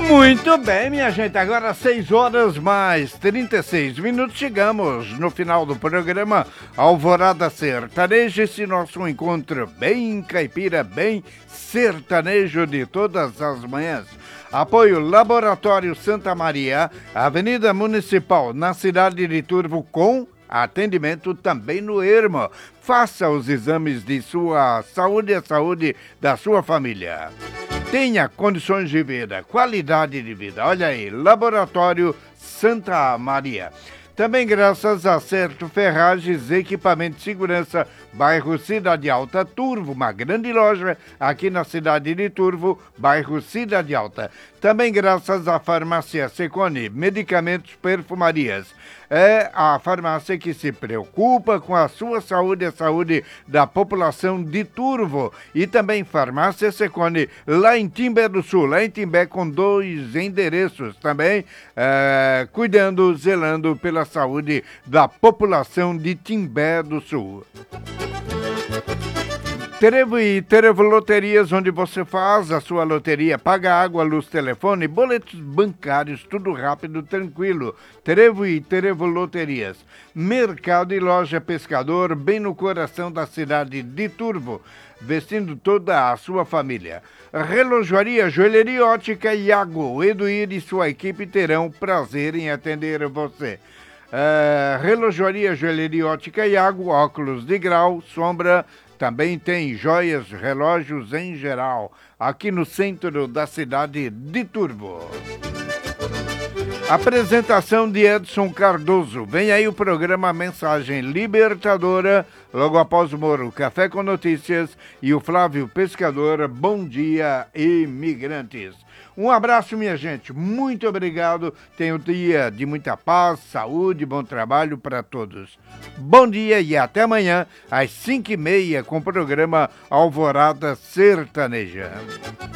Muito bem, minha gente, agora 6 horas mais 36 minutos, chegamos no final do programa Alvorada Sertaneja, esse nosso encontro bem caipira, bem sertanejo de todas as manhãs. Apoio Laboratório Santa Maria, Avenida Municipal, na cidade de Turvo, com atendimento também no Ermo. Faça os exames de sua saúde e a saúde da sua família. Tenha condições de vida, qualidade de vida. Olha aí, Laboratório Santa Maria. Também graças a Certo Ferragens, equipamento de segurança, bairro Cidade Alta, Turvo, uma grande loja aqui na cidade de Turvo, bairro Cidade Alta. Também graças à Farmácia Secone, medicamentos, perfumarias. É a farmácia que se preocupa com a sua saúde e a saúde da população de Turvo. E também Farmácia Secone, lá em Timbé do Sul, lá em Timbé, com 2 endereços também, cuidando, zelando pela saúde da população de Timbé do Sul. Trevo e Trevo Loterias, onde você faz a sua loteria, paga água, luz, telefone, boletos bancários, tudo rápido, tranquilo. Trevo e Trevo Loterias. Mercado e Loja Pescador, bem no coração da cidade de Turvo, vestindo toda a sua família. Relojoaria, Joalheria Ótica Iago, Eduir e sua equipe terão prazer em atender você. Relojoaria, Joalheria Ótica Iago, óculos de grau, sombra. Também tem joias, relógios em geral, aqui no centro da cidade de Turvo. Apresentação de Edson Cardoso. Vem aí o programa Mensagem Libertadora, logo após o Moro Café com Notícias e o Flávio Pescador. Bom dia, imigrantes. Um abraço, minha gente. Muito obrigado. Tenha um dia de muita paz, saúde, bom trabalho para todos. Bom dia e até amanhã, às 5h30, com o programa Alvorada Sertaneja.